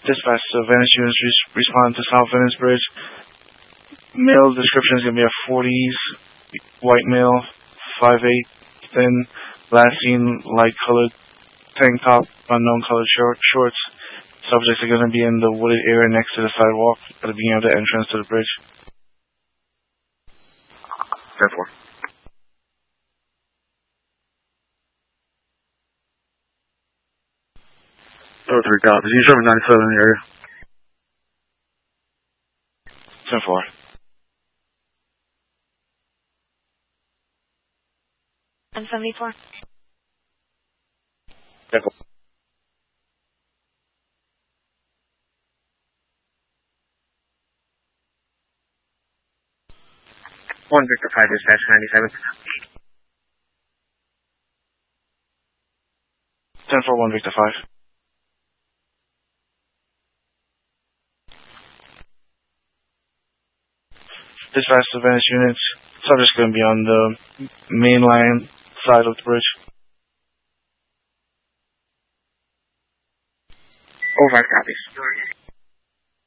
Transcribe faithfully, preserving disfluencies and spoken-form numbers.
Dispatch to Venice units, res- respond to South Venice Bridge. Male description is going to be a forties, white male, five eight, thin, last seen light colored tank top, unknown colored short, shorts. Subjects are going to be in the wooded area next to the sidewalk at the beginning of the entrance to the bridge. ten four. Oh, three copies. He's from ninety-seven in the area. ten four. one seventy-four. ten four. one Victor five dispatch ninety-seven. ten four, one Victor five. Dispatch to Venice units. Subject's going to be on the main line side of the bridge. Oh, five copies.